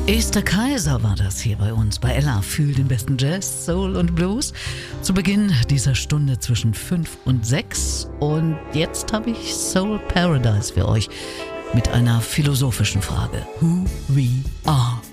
Esther Kaiser war das hier bei uns, bei Ella. Fühl den besten Jazz, Soul und Blues. Zu Beginn dieser Stunde zwischen 5 und 6. Und jetzt habe ich Soul Paradise für euch mit einer philosophischen Frage. Who we are.